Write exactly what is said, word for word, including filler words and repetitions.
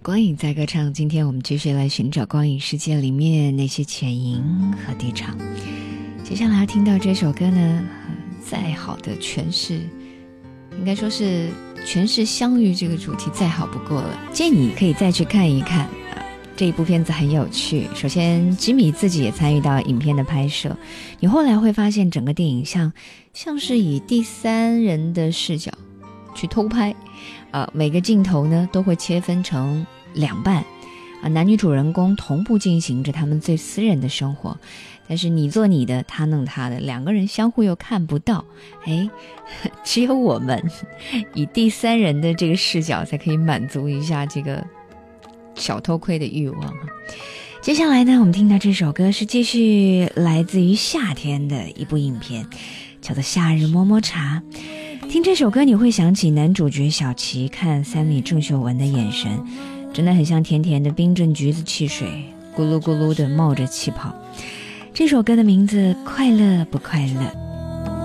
光影在歌唱，今天我们继续来寻找光影世界里面那些浅吟和低唱。接下来要听到这首歌呢，再好的诠释，应该说是诠释相遇这个主题再好不过了。建议你可以再去看一看，呃、这一部片子很有趣。首先吉米自己也参与到影片的拍摄，你后来会发现整个电影像像是以第三人的视角去偷拍，呃，每个镜头呢都会切分成两半，啊，男女主人公同步进行着他们最私人的生活，但是你做你的，他弄他的，两个人相互又看不到，哎，只有我们以第三人的这个视角才可以满足一下这个小偷窥的欲望。接下来呢，我们听到这首歌是继续来自于夏天的一部影片，叫做《夏日么么茶》。听这首歌你会想起男主角小齐看三里郑秀文的眼神，真的很像甜甜的冰镇橘子汽水，咕噜咕噜的冒着气泡。这首歌的名字快乐不快乐。